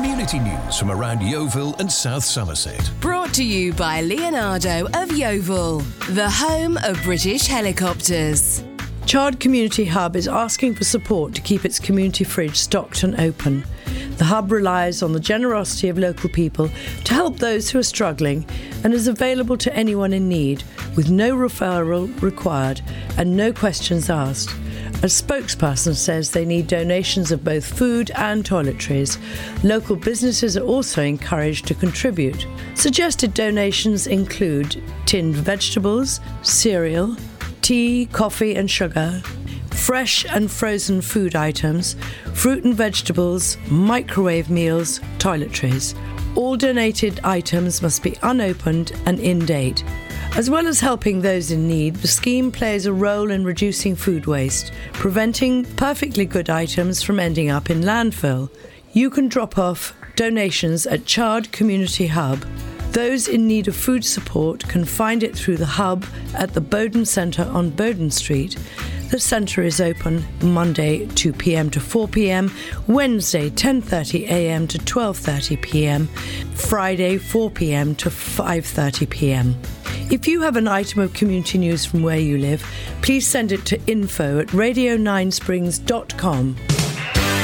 Community news from around Yeovil and South Somerset. Brought to you by Leonardo of Yeovil, the home of British helicopters. Chard Community Hub is asking for support to keep its community fridge stocked and open. The hub relies on the generosity of local people to help those who are struggling and is available to anyone in need, with no referral required and no questions asked. A spokesperson says they need donations of both food and toiletries. Local businesses are also encouraged to contribute. Suggested donations include tinned vegetables, cereal, tea, coffee and sugar, fresh and frozen food items, fruit and vegetables, microwave meals, toiletries. All donated items must be unopened and in date. As well as helping those in need, the scheme plays a role in reducing food waste, preventing perfectly good items from ending up in landfill. You can drop off donations at Chard Community Hub. Those in need of food support can find it through the hub at the Bowden Centre on Bowden Street. The centre is open Monday 2 p.m. to 4 p.m, Wednesday 10:30 a.m. to 12:30 p.m, Friday 4 p.m. to 5:30 p.m. If you have an item of community news from where you live, please send it to info@radio9springs.com.